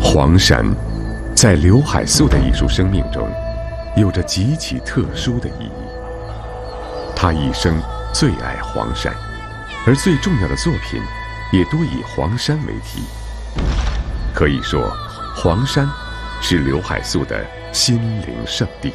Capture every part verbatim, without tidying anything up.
黄山，在刘海粟的艺术生命中，有着极其特殊的意义。他一生最爱黄山，而最重要的作品也多以黄山为题。可以说，黄山是刘海粟的心灵圣地。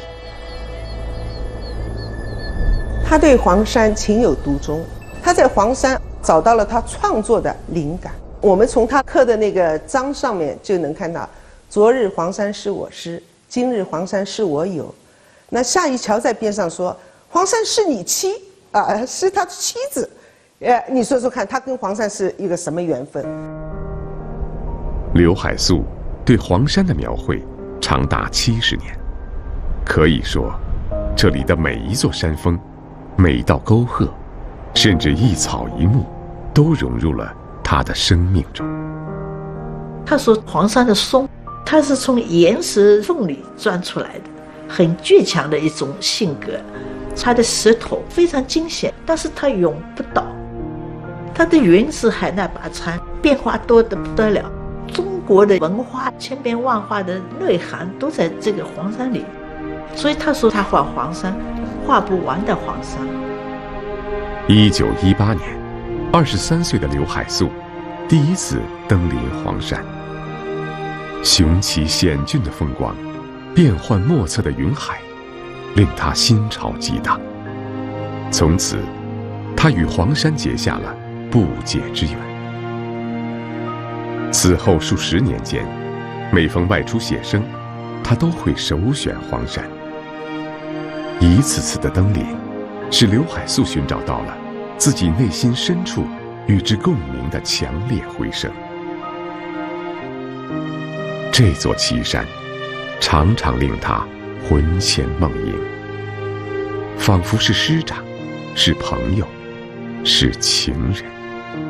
他对黄山情有独钟，他在黄山找到了他创作的灵感。我们从他刻的那个章上面就能看到，昨日黄山是我师，今日黄山是我友。那夏一桥在边上说，黄山是你妻啊、呃，是他的妻子。呃，你说说看，他跟黄山是一个什么缘分？ 刘海粟对黄山的描绘长达七十年，可以说，这里的每一座山峰，每一道沟壑，甚至一草一木，都融入了他的生命中。 他说黄山的松，它是从岩石缝里钻出来的，很倔强的一种性格。它的石头非常惊险，但是它永不倒。它的云是海纳百川，变化多得不得了。中国的文化千变万化的内涵都在这个黄山里，所以他说他画黄山，画不完的黄山。 一九一八年，二十三岁的刘海粟第一次登临黄山。雄奇险峻的风光，变幻莫测的云海，令他心潮激荡。从此，他与黄山结下了不解之缘。此后数十年间，每逢外出写生，他都会首选黄山。一次次的登临，使刘海粟寻找到了自己内心深处与之共鸣的强烈回声。这座奇山，常常令他魂牵梦萦，仿佛是师长，是朋友，是情人。